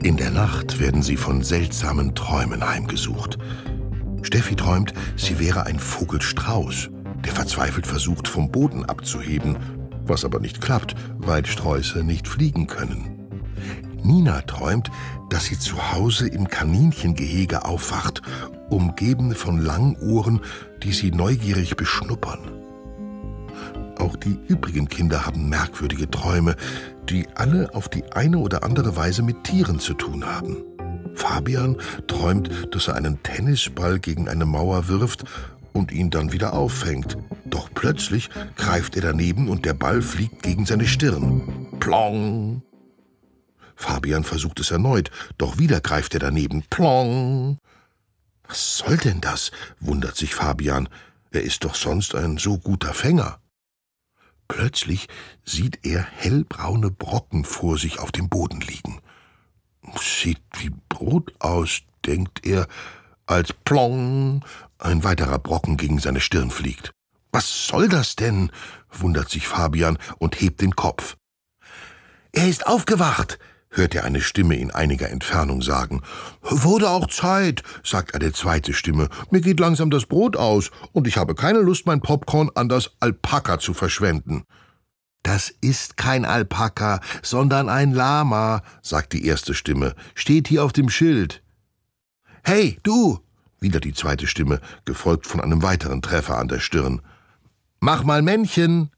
In der Nacht werden sie von seltsamen Träumen heimgesucht. Steffi träumt, sie wäre ein Vogelstrauß, der verzweifelt versucht, vom Boden abzuheben, was aber nicht klappt, weil Sträuße nicht fliegen können. Nina träumt, dass sie zu Hause im Kaninchengehege aufwacht, umgeben von langen Ohren, die sie neugierig beschnuppern. Auch die übrigen Kinder haben merkwürdige Träume, die alle auf die eine oder andere Weise mit Tieren zu tun haben. Fabian träumt, dass er einen Tennisball gegen eine Mauer wirft und ihn dann wieder auffängt. Doch plötzlich greift er daneben und der Ball fliegt gegen seine Stirn. Plong! Fabian versucht es erneut, doch wieder greift er daneben. Plong! Was soll denn das? Wundert sich Fabian. Er ist doch sonst ein so guter Fänger. Plötzlich sieht er hellbraune Brocken vor sich auf dem Boden liegen. Sieht wie Brot aus, denkt er, als plong ein weiterer Brocken gegen seine Stirn fliegt. Was soll das denn? Wundert sich Fabian und hebt den Kopf. Er ist aufgewacht, hört er eine Stimme in einiger Entfernung sagen. Wurde auch Zeit, sagt eine zweite Stimme. Mir geht langsam das Brot aus und ich habe keine Lust, mein Popcorn an das Alpaka zu verschwenden. Das ist kein Alpaka, sondern ein Lama, sagt die erste Stimme. Steht hier auf dem Schild. Hey, du! Wieder die zweite Stimme, gefolgt von einem weiteren Treffer an der Stirn. Mach mal Männchen!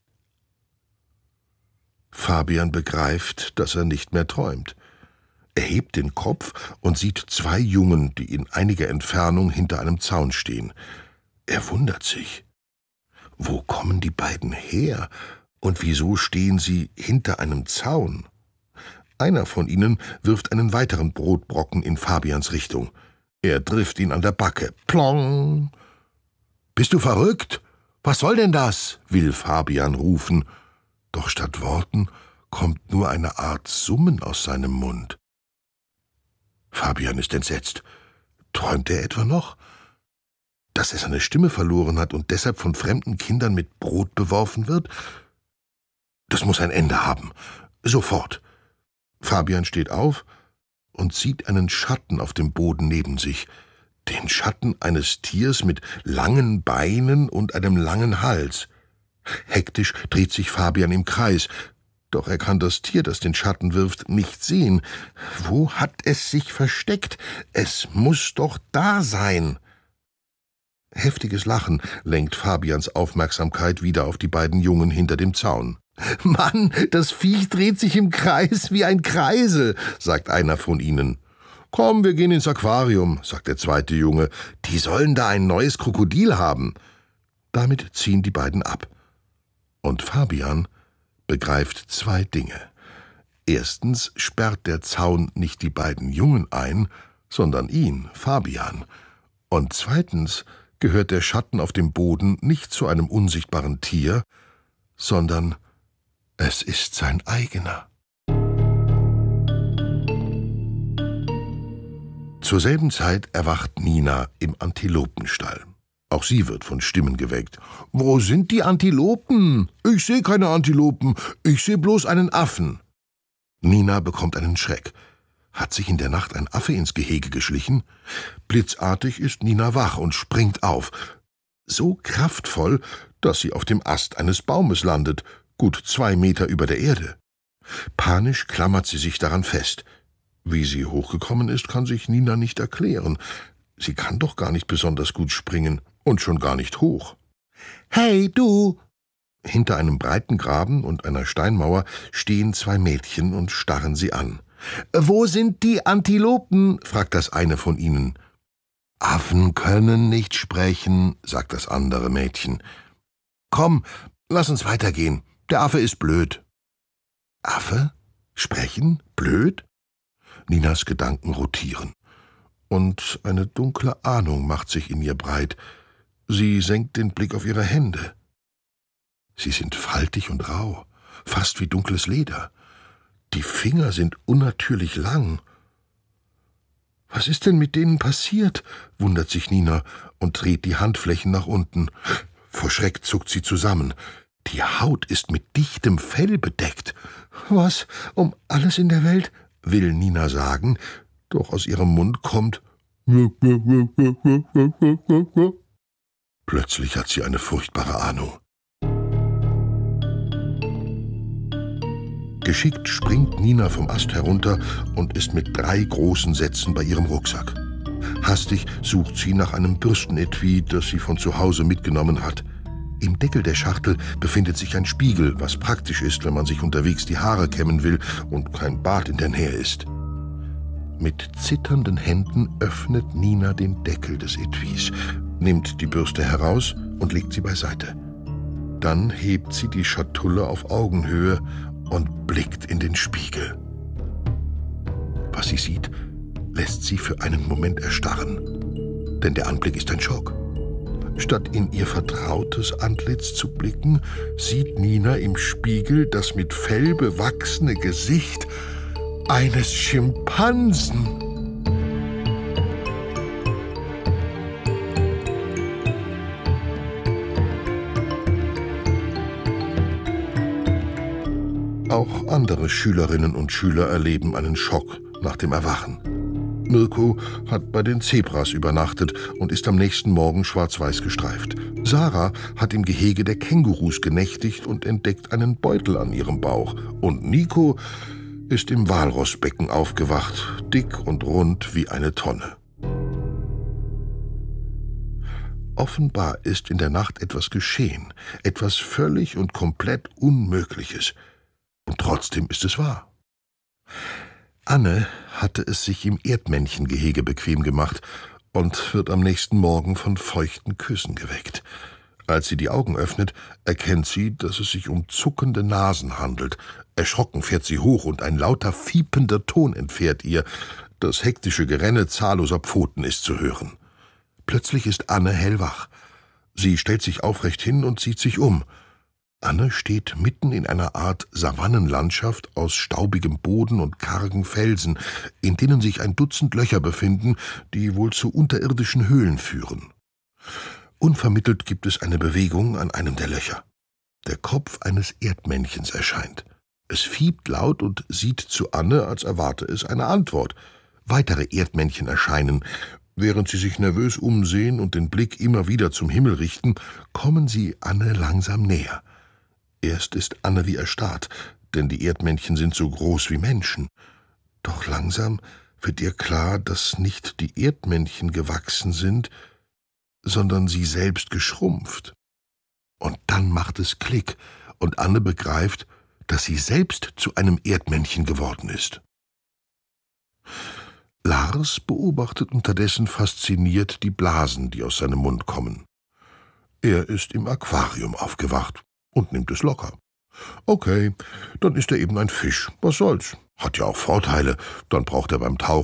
Fabian begreift, dass er nicht mehr träumt. Er hebt den Kopf und sieht zwei Jungen, die in einiger Entfernung hinter einem Zaun stehen. Er wundert sich. Wo kommen die beiden her? Und wieso stehen sie hinter einem Zaun? Einer von ihnen wirft einen weiteren Brotbrocken in Fabians Richtung. Er trifft ihn an der Backe. Plong! Bist du verrückt? Was soll denn das? Will Fabian rufen. Doch statt Worten kommt nur eine Art Summen aus seinem Mund. Fabian ist entsetzt. Träumt er etwa noch? Dass er seine Stimme verloren hat und deshalb von fremden Kindern mit Brot beworfen wird? Das muss ein Ende haben. Sofort. Fabian steht auf und sieht einen Schatten auf dem Boden neben sich. Den Schatten eines Tiers mit langen Beinen und einem langen Hals. Hektisch dreht sich Fabian im Kreis. Doch er kann das Tier, das den Schatten wirft, nicht sehen. Wo hat es sich versteckt? Es muss doch da sein. Heftiges Lachen lenkt Fabians Aufmerksamkeit wieder auf die beiden Jungen hinter dem Zaun. »Mann, das Viech dreht sich im Kreis wie ein Kreisel«, sagt einer von ihnen. »Komm, wir gehen ins Aquarium«, sagt der zweite Junge. »Die sollen da ein neues Krokodil haben.« Damit ziehen die beiden ab. Und Fabian begreift zwei Dinge. Erstens sperrt der Zaun nicht die beiden Jungen ein, sondern ihn, Fabian. Und zweitens gehört der Schatten auf dem Boden nicht zu einem unsichtbaren Tier, sondern es ist sein eigener. Zur selben Zeit erwacht Nina im Antilopenstall. Auch sie wird von Stimmen geweckt. »Wo sind die Antilopen? Ich sehe keine Antilopen, ich sehe bloß einen Affen.« Nina bekommt einen Schreck. Hat sich in der Nacht ein Affe ins Gehege geschlichen? Blitzartig ist Nina wach und springt auf. So kraftvoll, dass sie auf dem Ast eines Baumes landet, gut 2 Meter über der Erde. Panisch klammert sie sich daran fest. Wie sie hochgekommen ist, kann sich Nina nicht erklären. Sie kann doch gar nicht besonders gut springen und schon gar nicht hoch. »Hey, du!« Hinter einem breiten Graben und einer Steinmauer stehen 2 Mädchen und starren sie an. »Wo sind die Antilopen?« fragt das eine von ihnen. »Affen können nicht sprechen«, sagt das andere Mädchen. »Komm, lass uns weitergehen. Der Affe ist blöd.« »Affe? Sprechen? Blöd?« Ninas Gedanken rotieren. Und eine dunkle Ahnung macht sich in ihr breit. Sie senkt den Blick auf ihre Hände. Sie sind faltig und rau, fast wie dunkles Leder. Die Finger sind unnatürlich lang. »Was ist denn mit denen passiert?« wundert sich Nina und dreht die Handflächen nach unten. Vor Schreck zuckt sie zusammen. Die Haut ist mit dichtem Fell bedeckt. »Was um alles in der Welt?« will Nina sagen, doch aus ihrem Mund kommt Plötzlich hat sie eine furchtbare Ahnung. Geschickt springt Nina vom Ast herunter und ist mit 3 großen Sätzen bei ihrem Rucksack. Hastig sucht sie nach einem Bürstenetui, das sie von zu Hause mitgenommen hat. Im Deckel der Schachtel befindet sich ein Spiegel, was praktisch ist, wenn man sich unterwegs die Haare kämmen will und kein Bad in der Nähe ist. Mit zitternden Händen öffnet Nina den Deckel des Etuis, nimmt die Bürste heraus und legt sie beiseite. Dann hebt sie die Schatulle auf Augenhöhe und blickt in den Spiegel. Was sie sieht, lässt sie für einen Moment erstarren, denn der Anblick ist ein Schock. Statt in ihr vertrautes Antlitz zu blicken, sieht Nina im Spiegel das mit Fell bewachsene Gesicht eines Schimpansen. Auch andere Schülerinnen und Schüler erleben einen Schock nach dem Erwachen. Mirko hat bei den Zebras übernachtet und ist am nächsten Morgen schwarz-weiß gestreift. Sarah hat im Gehege der Kängurus genächtigt und entdeckt einen Beutel an ihrem Bauch. Und Nico ist im Walrossbecken aufgewacht, dick und rund wie eine Tonne. Offenbar ist in der Nacht etwas geschehen, etwas völlig und komplett Unmögliches. Und trotzdem ist es wahr. Anne hatte es sich im Erdmännchengehege bequem gemacht und wird am nächsten Morgen von feuchten Küssen geweckt. Als sie die Augen öffnet, erkennt sie, dass es sich um zuckende Nasen handelt. Erschrocken fährt sie hoch und ein lauter fiepender Ton entfährt ihr. Das hektische Gerenne zahlloser Pfoten ist zu hören. Plötzlich ist Anne hellwach. Sie stellt sich aufrecht hin und sieht sich um. Anne steht mitten in einer Art Savannenlandschaft aus staubigem Boden und kargen Felsen, in denen sich ein Dutzend Löcher befinden, die wohl zu unterirdischen Höhlen führen. Unvermittelt gibt es eine Bewegung an einem der Löcher. Der Kopf eines Erdmännchens erscheint. Es fiebt laut und sieht zu Anne, als erwarte es eine Antwort. Weitere Erdmännchen erscheinen. Während sie sich nervös umsehen und den Blick immer wieder zum Himmel richten, kommen sie Anne langsam näher. Erst ist Anne wie erstarrt, denn die Erdmännchen sind so groß wie Menschen. Doch langsam wird ihr klar, dass nicht die Erdmännchen gewachsen sind, sondern sie selbst geschrumpft. Und dann macht es Klick, und Anne begreift, dass sie selbst zu einem Erdmännchen geworden ist. Lars beobachtet unterdessen fasziniert die Blasen, die aus seinem Mund kommen. Er ist im Aquarium aufgewacht und nimmt es locker. Okay, dann ist er eben ein Fisch. Was soll's? Hat ja auch Vorteile. Dann braucht er beim Tauchen